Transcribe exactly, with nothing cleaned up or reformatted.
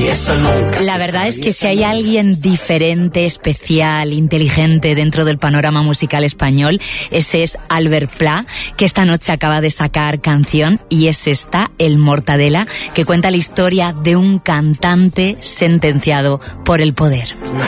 y eso nunca. La verdad es que si hay alguien diferente, especial, inteligente dentro del panorama musical español, ese es Albert Pla, que esta noche acaba de sacar canción, y es esta, El Mortadela, que cuenta la historia de un cantante sentenciado por el poder.